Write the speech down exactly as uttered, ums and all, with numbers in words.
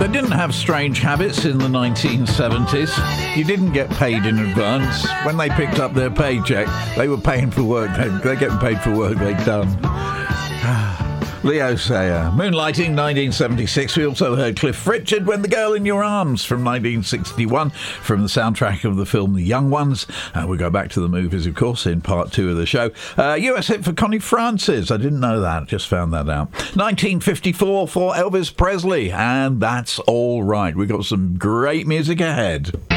They didn't have strange habits in the nineteen seventies. You didn't get paid in advance. When they picked up their paycheck, they were paying for work. They're getting paid for work they'd done. Leo Sayer, Moonlighting, nineteen seventy-six. We also heard Cliff Richard, When the Girl in Your Arms, from nineteen sixty-one, from the soundtrack of the film The Young Ones. Uh, we'll go back to the movies, of course, in part two of the show. Uh, U S hit for Connie Francis. I didn't know that. Just found that out. nineteen fifty-four for Elvis Presley. And that's all right. We've got some great music ahead.